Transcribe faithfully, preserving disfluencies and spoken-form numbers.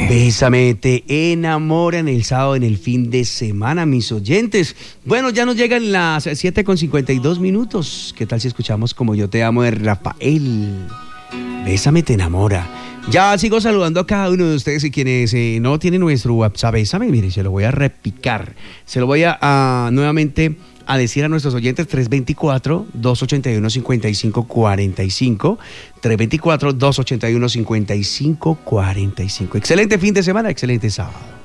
Bésame, te enamora en el sábado, en el fin de semana, mis oyentes. Bueno, ya nos llegan las siete con cincuenta y dos minutos. ¿Qué tal si escuchamos Como yo te amo de Rafael? Bésame, te enamora. Ya sigo saludando a cada uno de ustedes y quienes eh, no tienen nuestro WhatsApp. Bésame, mire, se lo voy a repicar. Se lo voy a, a nuevamente a decir a nuestros oyentes: tres dos cuatro, dos ocho uno, cinco cinco cuatro cinco, tres dos cuatro, dos ocho uno, cinco cinco cuatro cinco. Excelente fin de semana, excelente sábado.